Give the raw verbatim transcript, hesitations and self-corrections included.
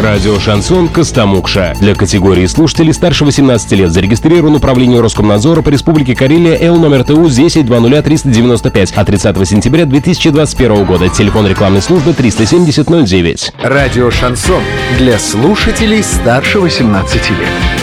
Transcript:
Радио «Шансон» Костомукша. Для категории слушателей старше восемнадцати лет зарегистрирован управление Роскомнадзора по Республике Карелия Л номер Т У десять два ноль триста девяносто пять от тридцатого сентября две тысячи двадцать первого года. Телефон рекламной службы триста семьдесят ноль девять. Радио «Шансон» для слушателей старше восемнадцати лет.